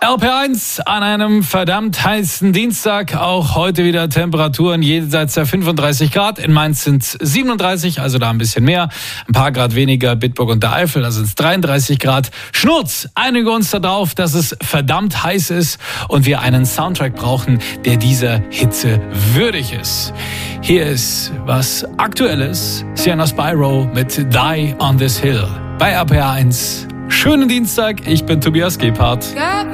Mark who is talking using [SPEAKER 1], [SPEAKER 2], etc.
[SPEAKER 1] RPR1 an einem verdammt heißen Dienstag. Auch heute wieder Temperaturen jenseits der 35 Grad. In Mainz sind es 37, also da ein bisschen mehr. Ein paar Grad weniger, Bitburg und der Eifel, da sind es 33 Grad. Schnurz, einige uns darauf, dass es verdammt heiß ist und wir einen Soundtrack brauchen, der dieser Hitze würdig ist. Hier ist was Aktuelles. Sienna Spyro mit Die on this Hill bei RPR1. Schönen Dienstag, ich bin Tobias Gebhardt.